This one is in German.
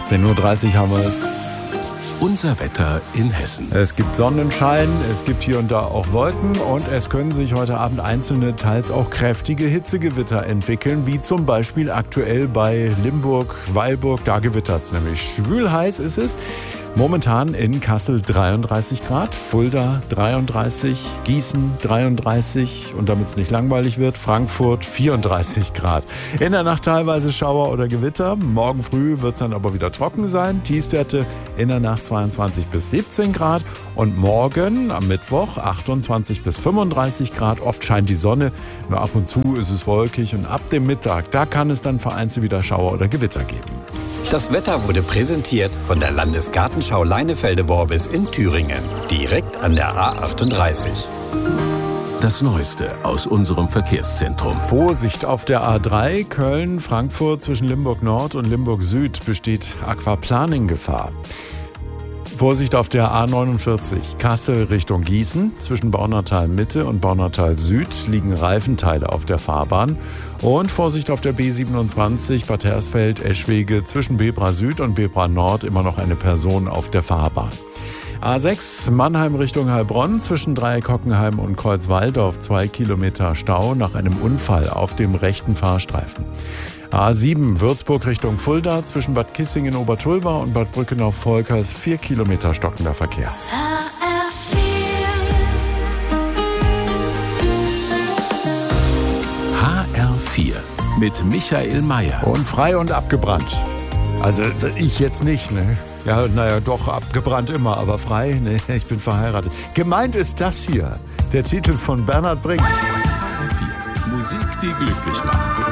18.30 Uhr haben wir es. Unser Wetter in Hessen. Es gibt Sonnenschein, es gibt hier und da auch Wolken und es können sich heute Abend einzelne, teils auch kräftige Hitzegewitter entwickeln, wie zum Beispiel aktuell bei Limburg, Weilburg. Da gewittert es nämlich. Schwül heiß ist es. Momentan in Kassel 33 Grad, Fulda 33, Gießen 33 und damit es nicht langweilig wird, Frankfurt 34 Grad. In der Nacht teilweise Schauer oder Gewitter, morgen früh wird es dann aber wieder trocken sein. Tiefstwerte in der Nacht 22 bis 17 Grad und morgen am Mittwoch 28 bis 35 Grad. Oft scheint die Sonne, nur ab und zu ist es wolkig und ab dem Mittag, da kann es dann vereinzelt wieder Schauer oder Gewitter geben. Das Wetter wurde präsentiert von der Landesgartenschau Leinefelde-Worbis in Thüringen, direkt an der A38. Das Neueste aus unserem Verkehrszentrum. Vorsicht auf der A3 Köln-Frankfurt zwischen Limburg Nord und Limburg Süd besteht Aquaplaning-Gefahr. Vorsicht auf der A49 Kassel Richtung Gießen. Zwischen Baunatal Mitte und Baunatal Süd liegen Reifenteile auf der Fahrbahn. Und Vorsicht auf der B27 Bad Hersfeld-Eschwege zwischen Bebra Süd und Bebra Nord immer noch eine Person auf der Fahrbahn. A6 Mannheim Richtung Heilbronn zwischen Dreieck-Hockenheim und Kreuzwaldorf 2 Kilometer Stau nach einem Unfall auf dem rechten Fahrstreifen. A7 Würzburg Richtung Fulda zwischen Bad Kissingen-Obertulba und Bad Brückenau-Volkers 4 Kilometer stockender Verkehr. HR4 mit Michael Mayer. Und frei und abgebrannt. Also ich jetzt nicht, ne? Ja, naja, doch, abgebrannt immer, aber frei, ne? Ich bin verheiratet. Gemeint ist das hier, der Titel von Bernhard Brink. HR4. Musik, die glücklich macht.